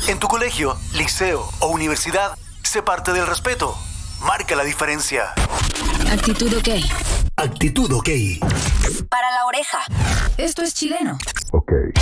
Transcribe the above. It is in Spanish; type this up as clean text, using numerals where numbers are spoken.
En tu colegio, liceo o universidad, sé parte del respeto. Marca la diferencia. Actitud OK. Actitud OK. Para la oreja. Esto es chileno. OK.